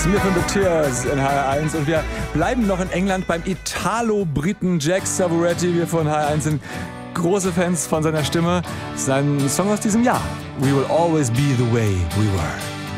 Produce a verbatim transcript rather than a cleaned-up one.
Smith and the Tears in H R eins. Und wir bleiben noch in England beim Italo-Briten Jack Savoretti. Wir von H R eins sind große Fans von seiner Stimme. Sein Song aus diesem Jahr. We will always be the way we were.